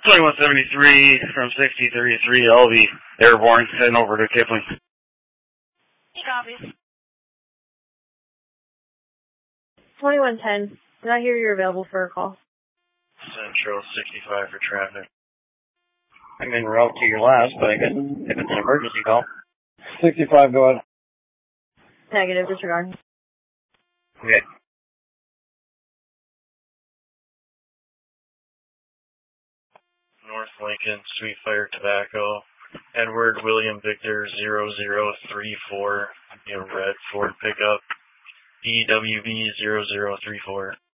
2173 from 6033. I'll be airborne, heading over to Kipling. Copy. 2110. Did I hear you're available for a call? Central 65 for traffic. I'm en route to your last, but I guess if it's an emergency call. 65, go ahead. Negative, disregard. Okay. North Lincoln, Sweet Fire Tobacco. Edward William Victor 0034. Red Ford pickup. EWB 0034.